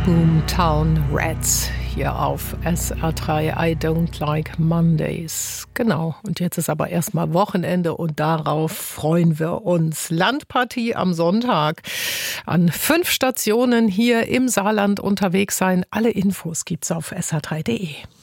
Boomtown Rats hier auf SR3 I Don't Like Mondays. Genau, und jetzt ist aber erstmal Wochenende und darauf freuen wir uns. Landpartie am Sonntag. An 5 Stationen hier im Saarland unterwegs sein. Alle Infos gibt's auf sr3.de.